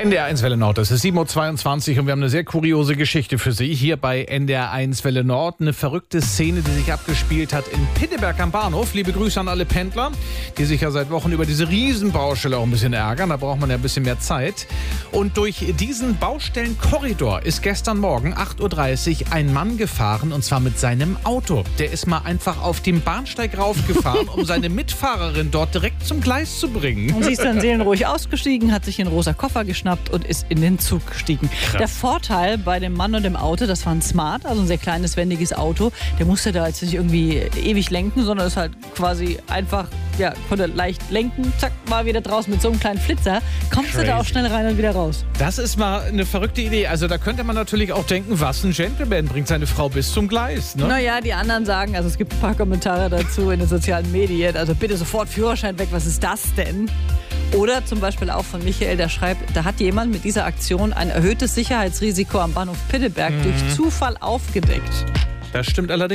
NDR1 Welle Nord, es ist 7.22 Uhr und wir haben eine sehr kuriose Geschichte für Sie. Hier bei NDR1 Welle Nord eine verrückte Szene, die sich abgespielt hat in Pinneberg am Bahnhof. Liebe Grüße an alle Pendler, die sich ja seit Wochen über diese Riesenbaustelle auch ein bisschen ärgern. Da braucht man ja ein bisschen mehr Zeit. Und durch diesen Baustellenkorridor ist gestern Morgen 8.30 Uhr ein Mann gefahren, und zwar mit seinem Auto. Der ist mal einfach auf dem Bahnsteig raufgefahren, um seine Mitfahrerin dort direkt zum Gleis zu bringen. Und sie ist dann seelenruhig ausgestiegen, hat sich einen rosa Koffer geschnappt und ist in den Zug gestiegen. Krass. Der Vorteil bei dem Mann und dem Auto, das war ein Smart, also ein sehr kleines, wendiges Auto. Der musste da jetzt nicht irgendwie ewig lenken, sondern ist halt quasi einfach, ja, konnte leicht lenken, zack, war wieder draußen mit so einem kleinen Flitzer. Kommst du da auch schnell rein und wieder raus. Das ist mal eine verrückte Idee. Also da könnte man natürlich auch denken, was ein Gentleman, bringt seine Frau bis zum Gleis. Ne? Naja, die anderen sagen, also es gibt ein paar Kommentare dazu in den sozialen Medien, also bitte sofort Führerschein weg, was ist das denn? Oder zum Beispiel auch von Michael, der schreibt, da hat jemand mit dieser Aktion ein erhöhtes Sicherheitsrisiko am Bahnhof Pinneberg durch Zufall aufgedeckt. Das stimmt allerdings.